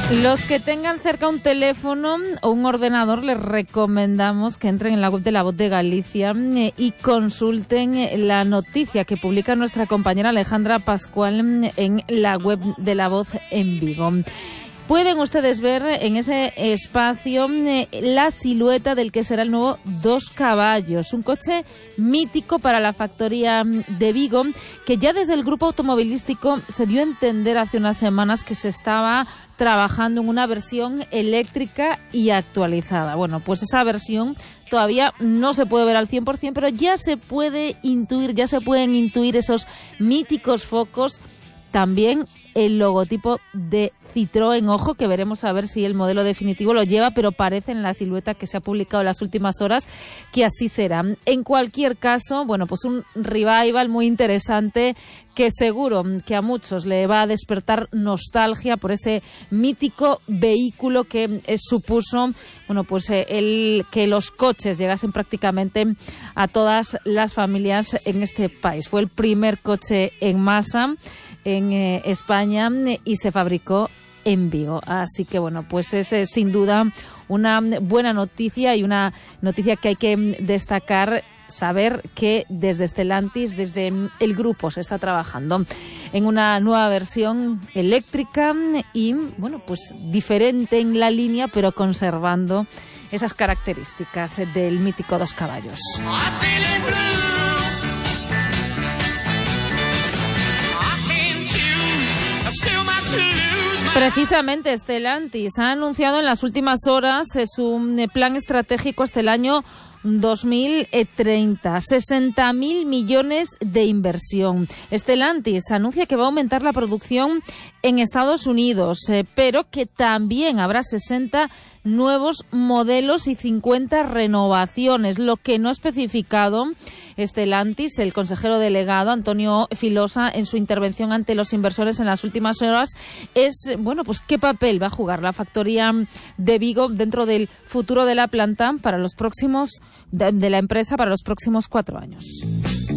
Los que tengan cerca un teléfono o un ordenador, les recomendamos que entren en la web de La Voz de Galicia y consulten la noticia que publica nuestra compañera Alejandra Pascual en la web de La Voz en Vigo. Pueden ustedes ver en ese espacio la silueta del que será el nuevo Dos Caballos, un coche mítico para la factoría de Vigo, que ya desde el grupo automovilístico se dio a entender hace unas semanas que se estaba trabajando en una versión eléctrica y actualizada. Bueno, pues esa versión todavía no se puede ver al 100%, pero ya se puede intuir, ya se pueden intuir esos míticos focos, también el logotipo de Citroën, ojo, que veremos a ver si el modelo definitivo lo lleva, pero parece en la silueta que se ha publicado en las últimas horas que así será. En cualquier caso, bueno, pues un revival muy interesante que seguro que a muchos le va a despertar nostalgia por ese mítico vehículo que supuso, bueno, pues el que los coches llegasen prácticamente a todas las familias en este país. Fue el primer coche en masa en España y se fabricó en Vigo. Así que bueno, pues es sin duda una buena noticia y una noticia que hay que destacar, saber que desde Stellantis, desde el grupo, se está trabajando en una nueva versión eléctrica y bueno, pues diferente en la línea, pero conservando esas características del mítico Dos Caballos. Precisamente Stellantis ha anunciado en las últimas horas su plan estratégico hasta el año 2030, 60.000 millones de inversión. Stellantis anuncia que va a aumentar la producción en Estados Unidos, pero que también habrá 60 nuevos modelos y 50 renovaciones. Lo que no ha especificado Stellantis, el consejero delegado Antonio Filosa, en su intervención ante los inversores en las últimas horas, es, bueno, pues qué papel va a jugar la factoría de Vigo dentro del futuro de la planta para los próximos, de la empresa para los próximos 4 años.